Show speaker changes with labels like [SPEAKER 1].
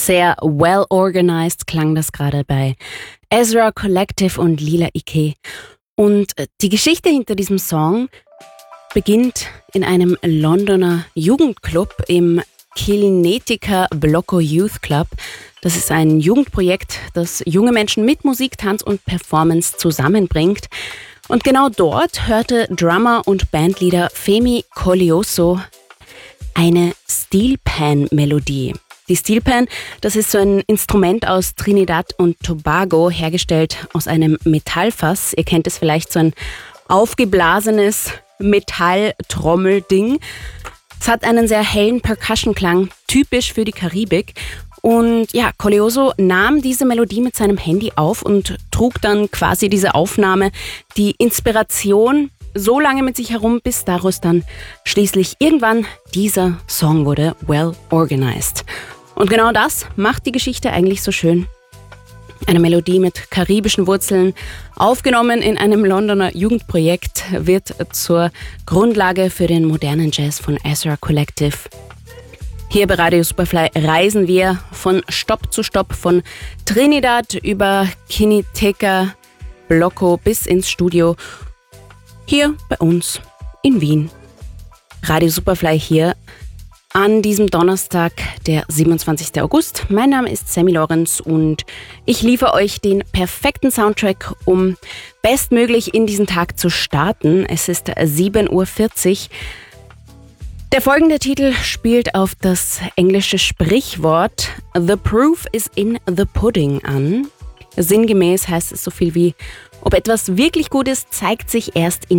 [SPEAKER 1] Sehr well organized klang das gerade bei Ezra Collective und Lila Iké. Und die Geschichte hinter diesem Song beginnt in einem Londoner Jugendclub im Kilnetica Blocko Youth Club. Das ist ein Jugendprojekt, das junge Menschen mit Musik, Tanz und Performance zusammenbringt. Und genau dort hörte Drummer und Bandleader Femi Koleoso eine Steelpan-Melodie. Die Steelpan, das ist so ein Instrument aus Trinidad und Tobago, hergestellt aus einem Metallfass. Ihr kennt es vielleicht, so ein aufgeblasenes Metalltrommelding. Es hat einen sehr hellen Percussion-Klang, typisch für die Karibik. Und ja, Koleoso nahm diese Melodie mit seinem Handy auf und trug dann quasi diese Aufnahme, die Inspiration so lange mit sich herum, bis daraus dann schließlich irgendwann dieser Song wurde, Well Organized. Und genau das macht die Geschichte eigentlich so schön. Eine Melodie mit karibischen Wurzeln, aufgenommen in einem Londoner Jugendprojekt, wird zur Grundlage für den modernen Jazz von Ezra Collective. Hier bei Radio Superfly reisen wir von Stopp zu Stopp, von Trinidad über Kilnetica Blocko bis ins Studio, hier bei uns in Wien. Radio Superfly hier an diesem Donnerstag, der 27. August. Mein Name ist Sammy Lorenz und ich liefere euch den perfekten Soundtrack, um bestmöglich in diesen Tag zu starten. Es ist 7:40 Uhr. Der folgende Titel spielt auf das englische Sprichwort The proof is in the pudding an. Sinngemäß heißt es so viel wie: Ob etwas wirklich gut ist, zeigt sich erst in